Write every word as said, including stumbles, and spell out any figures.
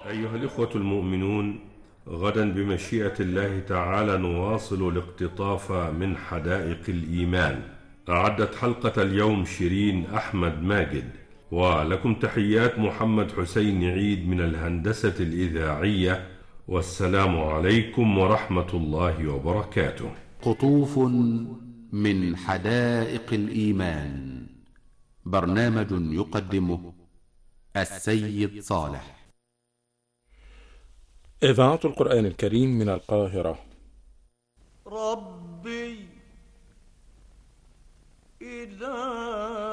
أيها الإخوة المؤمنون، غدا بمشيئة الله تعالى نواصل الاقتطاف من حدائق الإيمان. أعدت حلقة اليوم شيرين أحمد ماجد، ولكم تحيات محمد حسين عيد من الهندسة الإذاعية، والسلام عليكم ورحمة الله وبركاته. قطوف من حدائق الإيمان، برنامج يقدمه السيد صالح. إذاعة القرآن الكريم من القاهرة. ربي إذا